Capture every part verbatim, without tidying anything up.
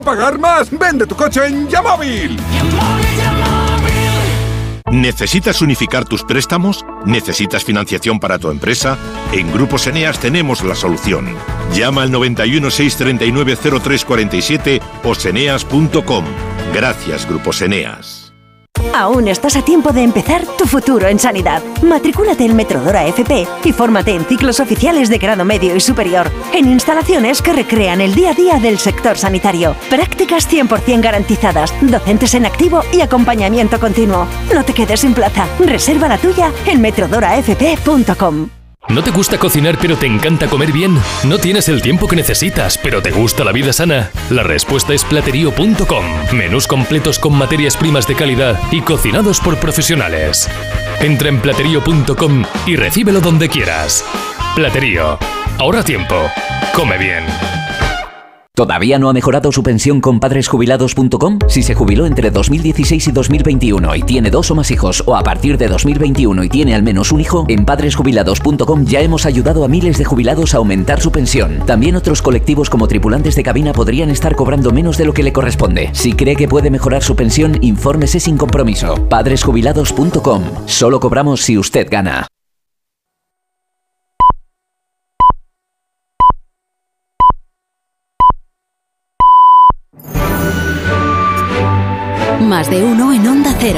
¿Pagar más? Vende tu coche en Yamóvil. ¿Necesitas unificar tus préstamos? ¿Necesitas financiación para tu empresa? En Grupos Eneas tenemos la solución. Llama al noventa y uno, seiscientos treinta y nueve, cero tres cuarenta y siete o seneas punto com. Gracias, Grupos Eneas. Aún estás a tiempo de empezar tu futuro en sanidad. Matricúlate en Metrodora F P y fórmate en ciclos oficiales de grado medio y superior, en instalaciones que recrean el día a día del sector sanitario. Prácticas cien por ciento garantizadas, docentes en activo y acompañamiento continuo. No te quedes sin plaza. Reserva la tuya en metrodora f p punto com. ¿No te gusta cocinar pero te encanta comer bien? ¿No tienes el tiempo que necesitas pero te gusta la vida sana? La respuesta es platerío punto com. Menús completos con materias primas de calidad y cocinados por profesionales. Entra en platerío punto com y recíbelo donde quieras. Platerío. Ahorra tiempo. Come bien. ¿Todavía no ha mejorado su pensión con padres jubilados punto com? Si se jubiló entre dos mil dieciséis y dos mil veintiuno y tiene dos o más hijos, o a partir de dos mil veintiuno y tiene al menos un hijo, en padres jubilados punto com ya hemos ayudado a miles de jubilados a aumentar su pensión. También otros colectivos como tripulantes de cabina podrían estar cobrando menos de lo que le corresponde. Si cree que puede mejorar su pensión, infórmese sin compromiso. padres jubilados punto com. Solo cobramos si usted gana. Más de uno en Onda Cero.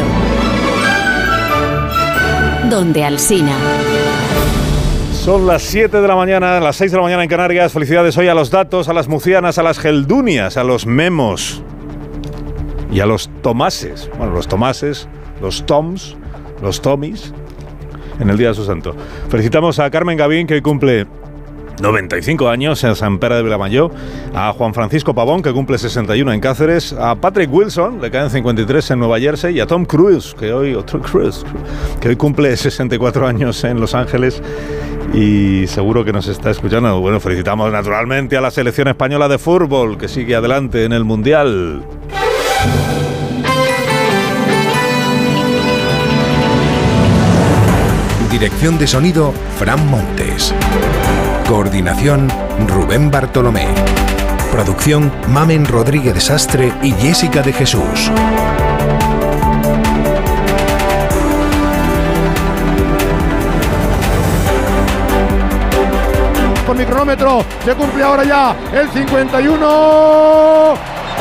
Donde Alsina. Son las siete de la mañana, las seis de la mañana en Canarias. Felicidades hoy a los datos, a las mucianas, a las geldunias, a los memos y a los tomases. Bueno, los tomases, los toms, los tomis, en el día de su santo. Felicitamos a Carmen Gavín, que hoy cumple noventa y cinco años en San Pere de Vilamajor, a Juan Francisco Pavón, que cumple sesenta y uno en Cáceres, a Patrick Wilson, le caen cincuenta y tres en Nueva Jersey, y a Tom Cruise, que hoy, otro Cruise, que hoy cumple sesenta y cuatro años en Los Ángeles y seguro que nos está escuchando. Bueno, felicitamos naturalmente a la selección española de fútbol, que sigue adelante en el Mundial. Dirección de sonido, Fran Montes. Coordinación, Rubén Bartolomé. Producción, Mamen Rodríguez Sastre y Jessica de Jesús. Con mi cronómetro se cumple ahora ya el cincuenta y uno.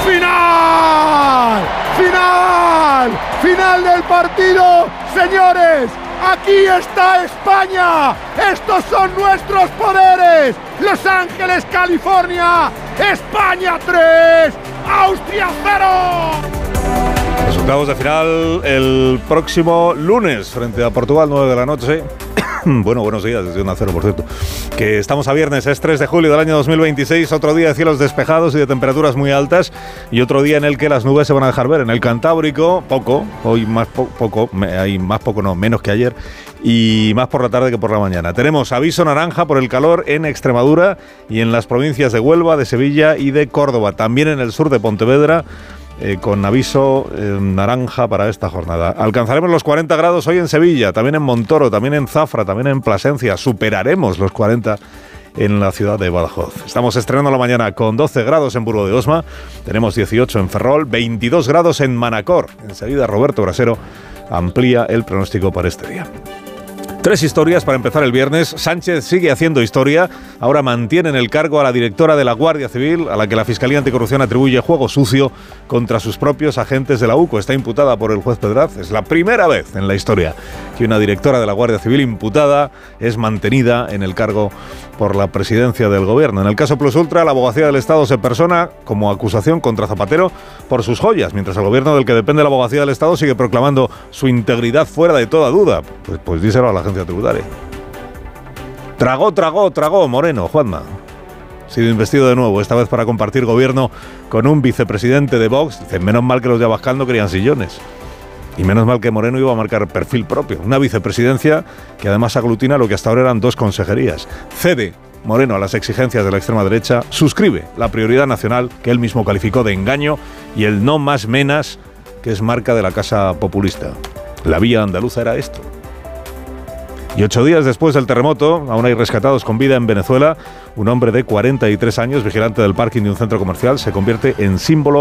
¡Final! ¡Final! ¡Final del partido! ¡Señores! ¡Aquí está España! ¡Estos son nuestros poderes! Los Ángeles, California. España tres, Austria cero. Resultados de final el próximo lunes frente a Portugal, nueve de la noche. Bueno, buenos días desde Onda Cero, por cierto. Que estamos a viernes, es tres de julio del año dos mil veintiséis, otro día de cielos despejados y de temperaturas muy altas, y otro día en el que las nubes se van a dejar ver. En el Cantábrico, poco, hoy más po- poco, me, hay más poco, no, menos que ayer, y más por la tarde que por la mañana. Tenemos aviso naranja por el calor en Extremadura y en las provincias de Huelva, de Sevilla y de Córdoba. También en el sur de Pontevedra, Eh, con aviso eh, naranja para esta jornada. Alcanzaremos los cuarenta grados hoy en Sevilla, también en Montoro, también en Zafra, también en Plasencia. Superaremos los cuarenta en la ciudad de Badajoz. Estamos estrenando la mañana con doce grados en Burgo de Osma, tenemos dieciocho en Ferrol, veintidós grados en Manacor. Enseguida Roberto Brasero amplía el pronóstico para este día. Tres historias para empezar el viernes. Sánchez sigue haciendo historia. Ahora mantiene en el cargo a la directora de la Guardia Civil, a la que la Fiscalía Anticorrupción atribuye juego sucio contra sus propios agentes de la U C O. Está imputada por el juez Pedraz. Es la primera vez en la historia que una directora de la Guardia Civil imputada es mantenida en el cargo por la presidencia del gobierno. En el caso Plus Ultra, la abogacía del Estado se persona como acusación contra Zapatero por sus joyas, mientras el gobierno del que depende la abogacía del Estado sigue proclamando su integridad fuera de toda duda. Pues, pues díselo a la gente tributaria. Tragó, tragó, tragó Moreno, Juanma. Ha sido investido de nuevo, esta vez para compartir gobierno con un vicepresidente de Vox. Dicen, menos mal que los de Abascal no querían sillones. Y menos mal que Moreno iba a marcar perfil propio. Una vicepresidencia que además aglutina lo que hasta ahora eran dos consejerías. Cede Moreno a las exigencias de la extrema derecha, suscribe la prioridad nacional que él mismo calificó de engaño y el no más menas, que es marca de la casa populista. La vía andaluza era esto. Y ocho días después del terremoto, aún hay rescatados con vida en Venezuela. Un hombre de cuarenta y tres años, vigilante del parking de un centro comercial, se convierte en símbolo